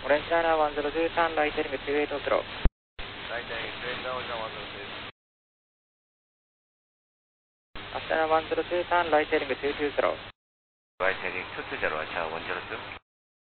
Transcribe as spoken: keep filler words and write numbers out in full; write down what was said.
Orange Runner one zero two, turn right heading two eight zero. Right heading two eight zero, Orange Runner one zero two. Astana one zero two, turn right heading two two zero. Right heading two two zero, Astana one zero two.